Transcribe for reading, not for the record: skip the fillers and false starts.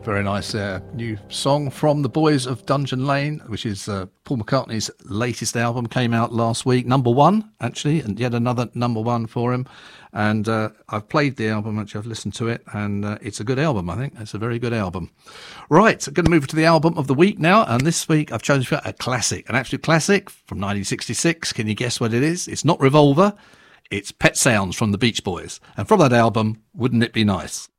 Very nice new song from the Boys of Dungeon Lane, which is Paul McCartney's latest album, came out last week. Number one, actually, and yet another number one for him. And I've played the album, actually, I've listened to it, and it's a good album, I think. It's a very good album. Right, I'm going to move to the album of the week now, and this week I've chosen a classic, an absolute classic from 1966. Can you guess what it is? It's not Revolver, it's Pet Sounds from the Beach Boys. And from that album, Wouldn't It Be Nice?